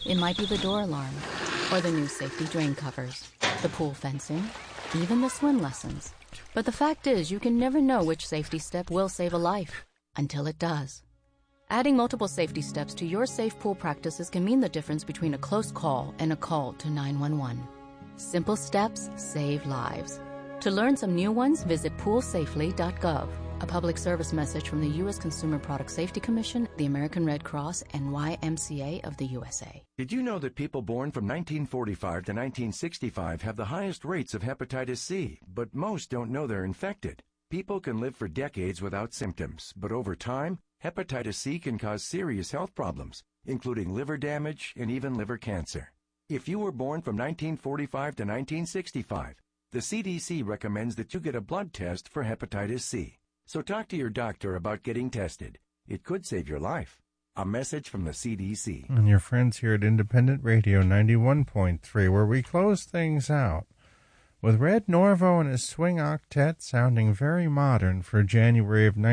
It might be the door alarm, or the new safety drain covers, the pool fencing, even the swim lessons. But the fact is, you can never know which safety step will save a life until it does. Adding multiple safety steps to your safe pool practices can mean the difference between a close call and a call to 911. Simple steps save lives. To learn some new ones, visit poolsafely.gov. A public service message from the U.S. Consumer Product Safety Commission, the American Red Cross, and YMCA of the USA. Did you know that people born from 1945 to 1965 have the highest rates of hepatitis C, but most don't know they're infected? People can live for decades without symptoms, but over time, hepatitis C can cause serious health problems, including liver damage and even liver cancer. If you were born from 1945 to 1965, the CDC recommends that you get a blood test for hepatitis C. So talk to your doctor about getting tested. It could save your life. A message from the CDC. And your friends here at Independent Radio 91.3, where we close things out with Red Norvo and his swing octet sounding very modern for January of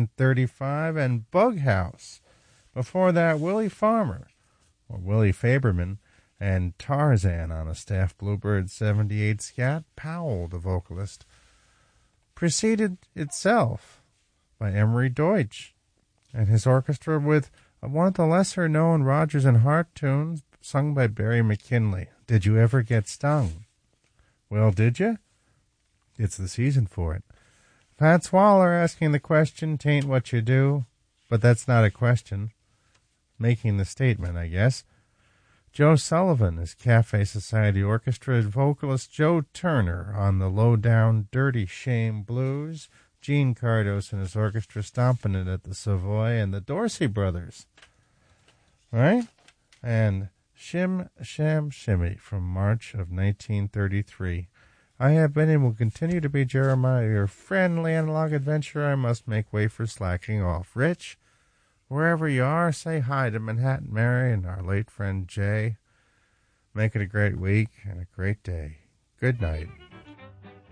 1935, and Bughouse. Before that, Willie Farmer, or Willie Faberman, and Tarzan on a Staff Bluebird 78 Scat Powell, the vocalist. Preceded itself by Emery Deutsch and his orchestra with one of the lesser-known Rodgers and Hart tunes sung by Barry McKinley, Did You Ever Get Stung? Well, did you? It's the season for it. Fats Waller asking the question, tain't what you do, but that's not a question. Making the statement, I guess. Joe Sullivan is Cafe Society Orchestra, vocalist Joe Turner on the low-down Dirty Shame Blues, Gene Cardos and his orchestra stomping it at the Savoy, and the Dorsey Brothers, right? And Shim Sham Shimmy from March of 1933. I have been and will continue to be Jeremiah, your friendly analog adventurer. I must make way for slacking off. Rich, wherever you are, say hi to Manhattan Mary and our late friend Jay. Make it a great week and a great day. Good night.